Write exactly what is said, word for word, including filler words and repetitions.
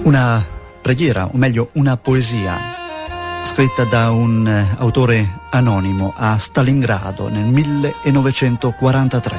Una preghiera, o meglio una poesia, scritta da un autore anonimo a Stalingrado nel millenovecentoquarantatré.